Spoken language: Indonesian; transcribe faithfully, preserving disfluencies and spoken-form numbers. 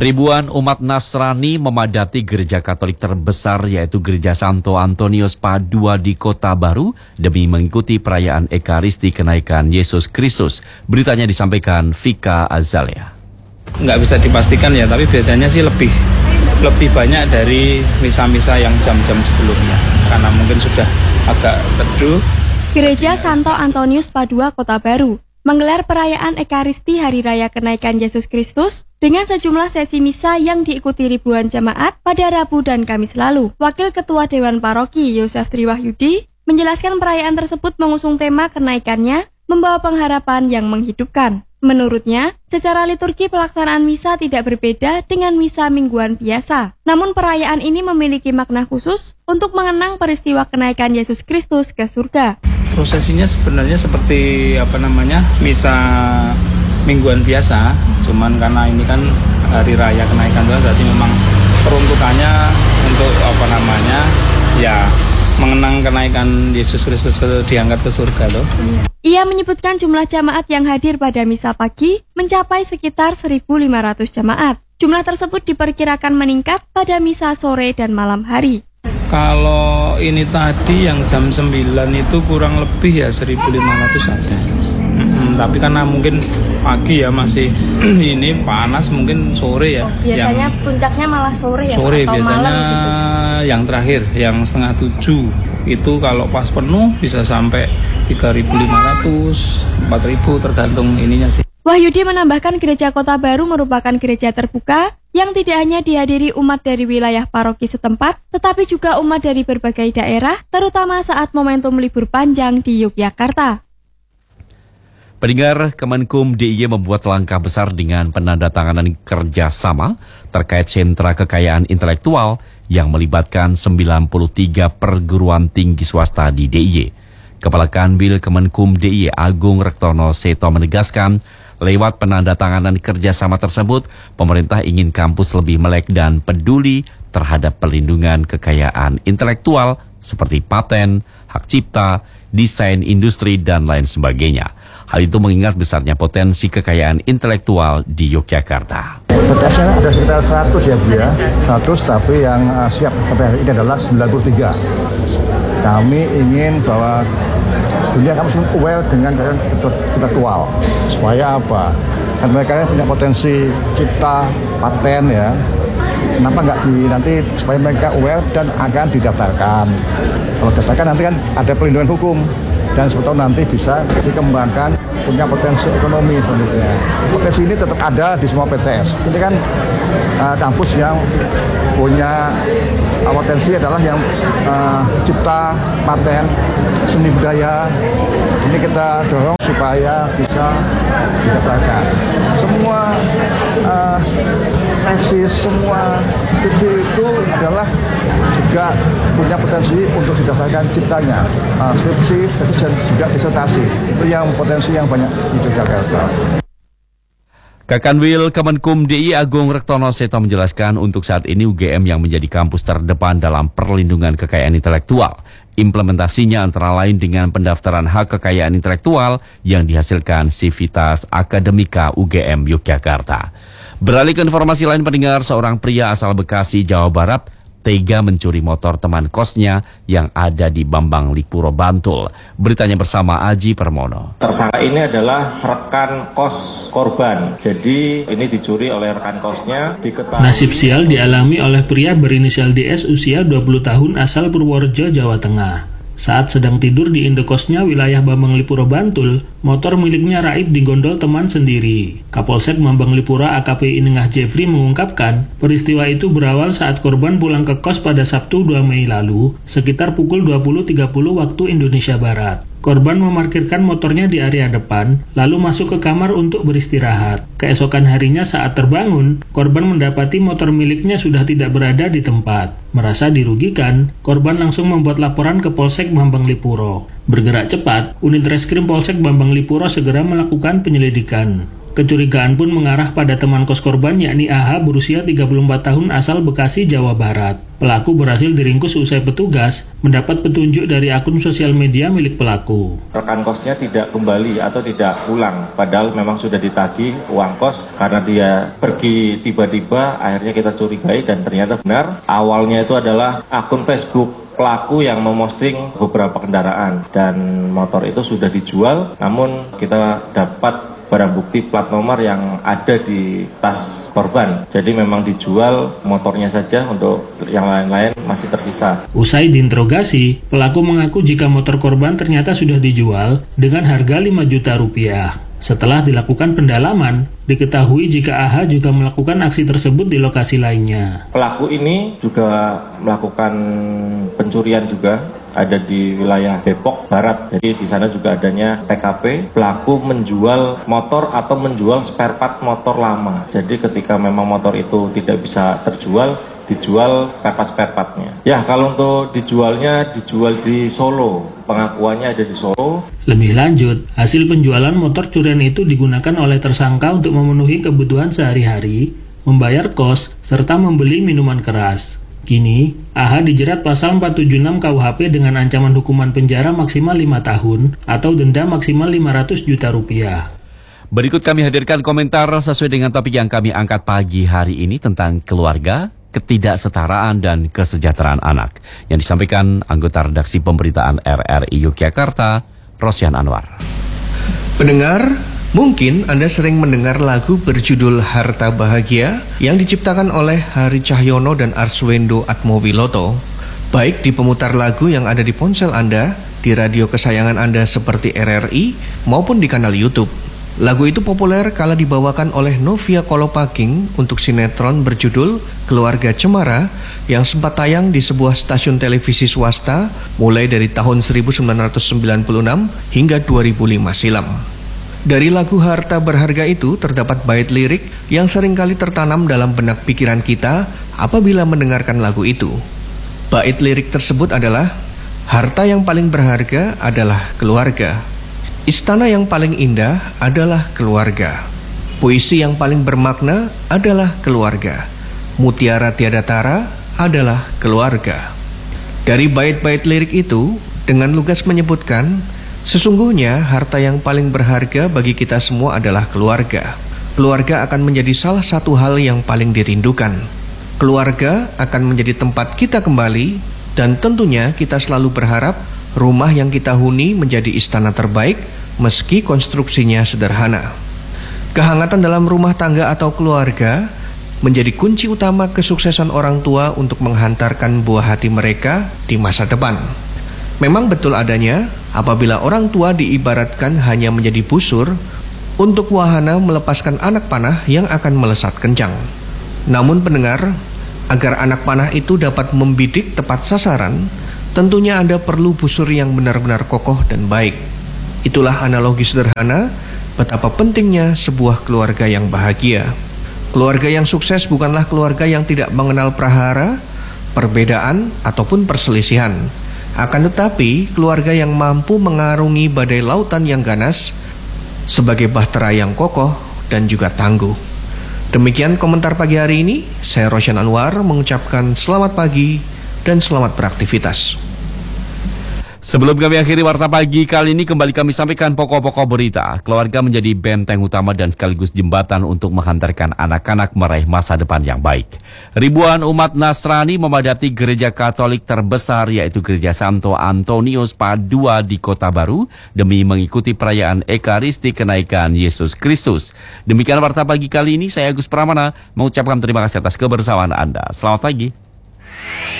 Ribuan umat Nasrani memadati gereja Katolik terbesar yaitu Gereja Santo Antonius Padua di Kota Baru demi mengikuti perayaan Ekaristi kenaikan Yesus Kristus. Beritanya disampaikan Vika Azalea. Nggak bisa dipastikan ya, tapi biasanya sih lebih lebih banyak dari misa-misa yang jam-jam sebelumnya karena mungkin sudah agak teduh. Gereja Santo Antonius Padua Kota Baru menggelar perayaan Ekaristi Hari Raya Kenaikan Yesus Kristus dengan sejumlah sesi misa yang diikuti ribuan jemaat pada Rabu dan Kamis lalu. Wakil Ketua Dewan Paroki Yosef Triwahyudi menjelaskan perayaan tersebut mengusung tema kenaikannya membawa pengharapan yang menghidupkan. Menurutnya, secara liturgi pelaksanaan misa tidak berbeda dengan misa mingguan biasa. Namun perayaan ini memiliki makna khusus untuk mengenang peristiwa kenaikan Yesus Kristus ke surga. Prosesinya sebenarnya seperti apa namanya misa mingguan biasa, cuman karena ini kan hari raya kenaikan itu, berarti memang peruntukannya untuk apa namanya ya mengenang kenaikan Yesus Kristus ke, diangkat ke surga loh. Ia menyebutkan jumlah jamaat yang hadir pada misa pagi mencapai sekitar seribu lima ratus jamaat. Jumlah tersebut diperkirakan meningkat pada misa sore dan malam hari. Kalau ini tadi yang jam sembilan itu kurang lebih ya seribu lima ratus ada. Hmm, tapi karena mungkin pagi ya masih ini panas, mungkin sore ya. Oh, biasanya yang, puncaknya malah sore ya? Sore atau biasanya malam gitu? Yang terakhir, yang setengah tujuh itu kalau pas penuh bisa sampai tiga ribu lima ratus, empat ribu tergantung ininya sih. Wahyudi menambahkan Gereja Kota Baru merupakan gereja terbuka yang tidak hanya dihadiri umat dari wilayah paroki setempat, tetapi juga umat dari berbagai daerah, terutama saat momentum libur panjang di Yogyakarta. Pendengar, Kemenkum D I Y membuat langkah besar dengan penandatanganan kerjasama terkait sentra kekayaan intelektual yang melibatkan sembilan puluh tiga perguruan tinggi swasta di D I Y. Kepala Kanwil Kemenkum D I Y Agung Rektono Seto menegaskan, lewat penandatanganan kerjasama tersebut, pemerintah ingin kampus lebih melek dan peduli terhadap perlindungan kekayaan intelektual seperti paten, hak cipta, desain industri, dan lain sebagainya. Hal itu mengingat besarnya potensi kekayaan intelektual di Yogyakarta. P T S-nya ada sekitar seratus ya Bu ya, seratus, tapi yang uh, siap sampai hari ini adalah sembilan puluh tiga. Kami ingin bahwa dunia kampus aware dengan kekayaan intelektual. Supaya apa? Kan mereka punya potensi cipta, paten ya. Kenapa nggak di nanti supaya mereka aware dan akan didaftarkan. Kalau didaftarkan nanti kan ada perlindungan hukum. Dan sebetulnya nanti bisa dikembangkan punya potensi ekonomi selanjutnya. Potensi ini tetap ada di semua P T S. Ini kan uh, kampus yang punya uh, potensi adalah yang uh, cipta, paten, seni budaya. Ini kita dorong supaya bisa didaftarkan. Semua uh, tesis, semua studi itu adalah juga punya potensi untuk didaftarkan ciptanya. Uh, skripsi, tesis, dan juga disertasi. Itu yang potensi yang banyak di Yogyakarta. Kakanwil Kemenkum D I Y Agung Rektono Seto menjelaskan untuk saat ini U G M yang menjadi kampus terdepan dalam perlindungan kekayaan intelektual. Implementasinya antara lain dengan pendaftaran hak kekayaan intelektual yang dihasilkan Civitas Akademika U G M Yogyakarta. Beralih ke informasi lain, pendengar, seorang pria asal Bekasi, Jawa Barat tega mencuri motor teman kosnya yang ada di Bambang Lipuro, Bantul. Beritanya bersama Aji Permono. Tersangka ini adalah rekan kos korban. Jadi ini dicuri oleh rekan kosnya. Diketahui... Nasib sial dialami oleh pria berinisial D S usia dua puluh tahun asal Purworejo, Jawa Tengah. Saat sedang tidur di indekosnya wilayah Bambang Lipuro, Bantul, motor miliknya raib digondol teman sendiri. Kapolsek Bambang Lipuro A K P Inengah Jeffrey mengungkapkan, peristiwa itu berawal saat korban pulang ke kos pada Sabtu dua Mei lalu, sekitar pukul dua puluh tiga puluh waktu Indonesia Barat. Korban memarkirkan motornya di area depan, lalu masuk ke kamar untuk beristirahat. Keesokan harinya saat terbangun, korban mendapati motor miliknya sudah tidak berada di tempat. Merasa dirugikan, korban langsung membuat laporan ke Polsek Bambang Lipuro. Bergerak cepat, unit reskrim Polsek Bambang Lipuro segera melakukan penyelidikan. Kecurigaan pun mengarah pada teman kos korban yakni A H berusia tiga puluh empat tahun asal Bekasi, Jawa Barat. Pelaku berhasil diringkus usai petugas mendapat petunjuk dari akun sosial media milik pelaku. Rekan kosnya tidak kembali atau tidak pulang, padahal memang sudah ditagih uang kos karena dia pergi tiba-tiba, akhirnya kita curigai dan ternyata benar. Awalnya itu adalah akun Facebook pelaku yang memosting beberapa kendaraan dan motor itu sudah dijual, namun kita dapat barang bukti plat nomor yang ada di tas korban. Jadi memang dijual motornya saja, untuk yang lain-lain masih tersisa. Usai diinterogasi, pelaku mengaku jika motor korban ternyata sudah dijual dengan harga lima juta rupiah. Setelah dilakukan pendalaman, diketahui jika A H juga melakukan aksi tersebut di lokasi lainnya. Pelaku ini juga melakukan pencurian juga, ada di wilayah Depok Barat. Jadi di sana juga adanya T K P. Pelaku menjual motor atau menjual spare part motor lama. Jadi ketika memang motor itu tidak bisa terjual, dijual spare part-spare partnya. Ya, kalau untuk dijualnya, dijual di Solo. Pengakuannya ada di Solo. Lebih lanjut, hasil penjualan motor curian itu digunakan oleh tersangka untuk memenuhi kebutuhan sehari-hari, membayar kos, serta membeli minuman keras. Kini, A H dijerat pasal empat tujuh enam K U H P dengan ancaman hukuman penjara maksimal lima tahun atau denda maksimal lima ratus juta rupiah. Berikut kami hadirkan komentar sesuai dengan topik yang kami angkat pagi hari ini tentang keluarga, ketidaksetaraan, dan kesejahteraan anak, yang disampaikan anggota redaksi pemberitaan R R I Yogyakarta, Rosyan Anwar. Pendengar, mungkin Anda sering mendengar lagu berjudul Harta Bahagia yang diciptakan oleh Hari Cahyono dan Arswendo Atmowiloto, baik di pemutar lagu yang ada di ponsel Anda, di radio kesayangan Anda seperti R R I, maupun di kanal YouTube. Lagu itu populer kala dibawakan oleh Novia Kolopaking untuk sinetron berjudul Keluarga Cemara yang sempat tayang di sebuah stasiun televisi swasta mulai dari tahun seribu sembilan ratus sembilan puluh enam hingga dua ribu lima silam. Dari lagu Harta Berharga itu terdapat bait lirik yang seringkali tertanam dalam benak pikiran kita apabila mendengarkan lagu itu. Bait lirik tersebut adalah, harta yang paling berharga adalah keluarga. Istana yang paling indah adalah keluarga. Puisi yang paling bermakna adalah keluarga. Mutiara tiada tara adalah keluarga. Dari bait-bait lirik itu, dengan lugas menyebutkan, sesungguhnya harta yang paling berharga bagi kita semua adalah keluarga. Keluarga akan menjadi salah satu hal yang paling dirindukan. Keluarga akan menjadi tempat kita kembali, dan tentunya kita selalu berharap rumah yang kita huni menjadi istana terbaik meski konstruksinya sederhana. Kehangatan dalam rumah tangga atau keluarga menjadi kunci utama kesuksesan orang tua untuk menghantarkan buah hati mereka di masa depan. Memang betul adanya apabila orang tua diibaratkan hanya menjadi busur untuk wahana melepaskan anak panah yang akan melesat kencang. Namun pendengar, agar anak panah itu dapat membidik tepat sasaran, tentunya Anda perlu busur yang benar-benar kokoh dan baik. Itulah analogi sederhana betapa pentingnya sebuah keluarga yang bahagia. Keluarga yang sukses bukanlah keluarga yang tidak mengenal prahara, perbedaan, ataupun perselisihan. Akan tetapi, keluarga yang mampu mengarungi badai lautan yang ganas sebagai bahtera yang kokoh dan juga tangguh. Demikian komentar pagi hari ini. Saya Rosyan Anwar mengucapkan selamat pagi dan selamat beraktivitas. Sebelum kami akhiri Warta Pagi kali ini, kembali kami sampaikan pokok-pokok berita. Keluarga menjadi benteng utama dan sekaligus jembatan untuk menghantarkan anak-anak meraih masa depan yang baik. Ribuan umat Nasrani memadati gereja Katolik terbesar, yaitu Gereja Santo Antonius Padua di Kota Baru, demi mengikuti perayaan Ekaristi kenaikan Yesus Kristus. Demikian Warta Pagi kali ini, saya Agus Pramana mengucapkan terima kasih atas kebersamaan Anda. Selamat pagi.